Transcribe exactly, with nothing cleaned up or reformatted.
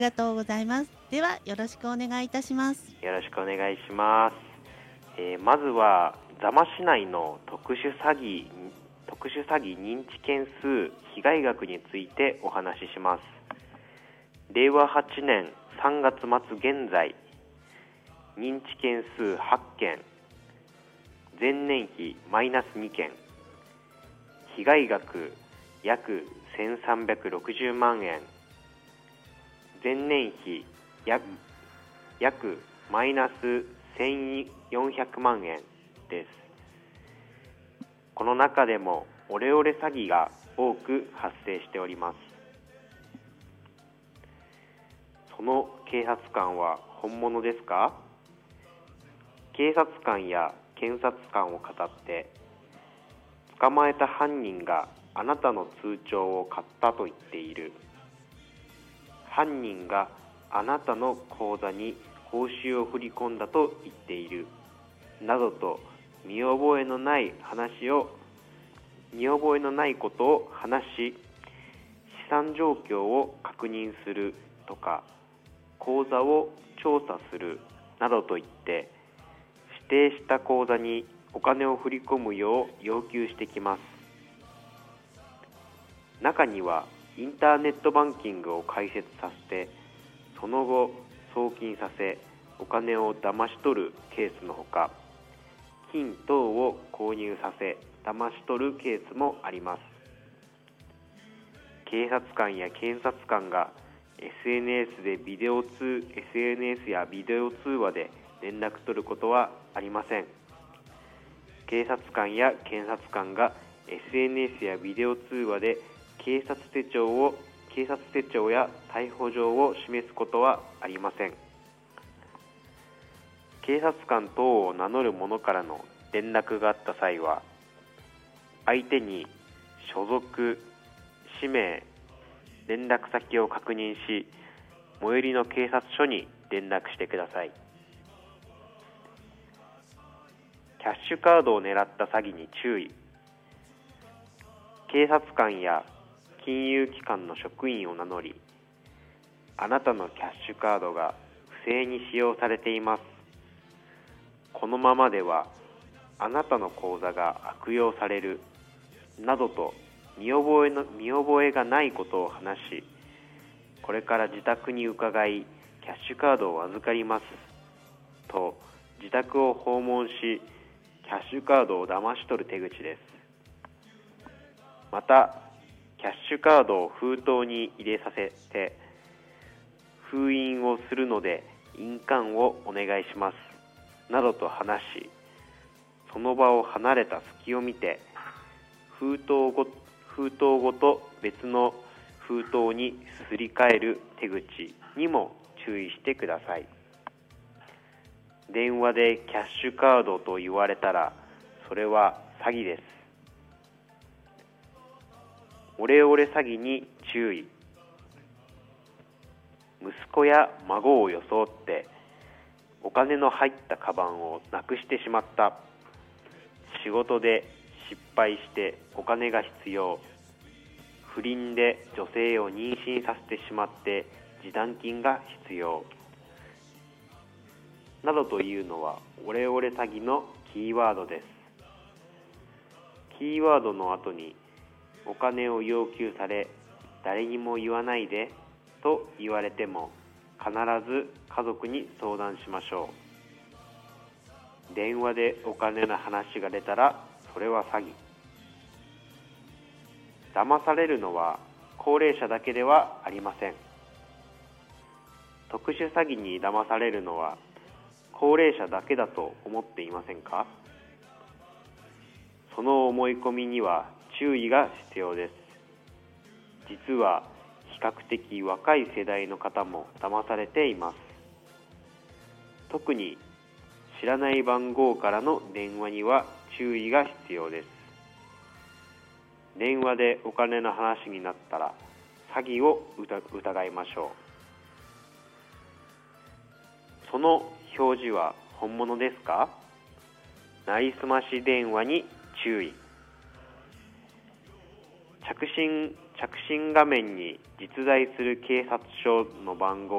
りがとうございます。ではよろしくお願いいたします。 よろしくお願いします。えー、まずは座間市内の特殊詐欺特殊詐欺認知件数被害額についてお話しします。れいわはちねんさんがつ末現在、認知件数はっけん、前年比マイナスにけん、被害額約せんさんびゃくろくじゅうまんえん、前年比約約マイナスせんよんひゃくまんえんです。この中でもオレオレ詐欺が多く発生しております。その警察官は本物ですか？警察官や検察官を語って捕まえた犯人があなたの通帳を買ったと言っている、犯人があなたの口座に報酬を振り込んだと言っているなどと見覚えのない話を見覚えのないことを話し、資産状況を確認するとか口座を調査するなどと言って指定した口座にお金を振り込むよう要求してきます。中にはインターネットバンキングを開設させてその後送金させお金を騙し取るケースのほか、金等を購入させ騙し取るケースもあります。警察官や検察官が エスエヌエス でビデオ通 エスエヌエス やビデオ通話で連絡取ることはありません。警察官や検察官が エスエヌエス やビデオ通話で警察手帳を警察手帳や逮捕状を示すことはありません。警察官等を名乗る者からの連絡があった際は、相手に所属、氏名、連絡先を確認し、最寄りの警察署に連絡してください。キャッシュカードを狙った詐欺に注意。警察官や金融機関の職員を名乗り、あなたのキャッシュカードが不正に使用されています。このままではあなたの口座が悪用されるなどと見覚えの見覚えがないことを話し、これから自宅に伺いキャッシュカードを預かりますと自宅を訪問し、キャッシュカードを騙し取る手口です。またキャッシュカードを封筒に入れさせて封印をするので印鑑をお願いしますなどと話し、その場を離れた隙を見て封筒ご封筒ごと別の封筒にすり替える手口にも注意してください。電話でキャッシュカードと言われたらそれは詐欺です。オレオレ詐欺に注意。息子や孫を装ってお金の入ったカバンをなくしてしまった。仕事で失敗してお金が必要。不倫で女性を妊娠させてしまって示談金が必要。などというのはオレオレ詐欺のキーワードです。キーワードの後にお金を要求され、誰にも言わないでと言われても必ず家族に相談しましょう。電話でお金の話が出たらそれは詐欺。騙されるのは高齢者だけではありません。特殊詐欺に騙されるのは高齢者だけだと思っていませんか？その思い込みには注意が必要です。実は比較的若い世代の方も騙されています。特に知らない番号からの電話には注意が必要です。電話でお金の話になったら詐欺を疑いましょう。その表示は本物ですか？なりすまし電話に注意。着信着信画面に実在する警察署の番号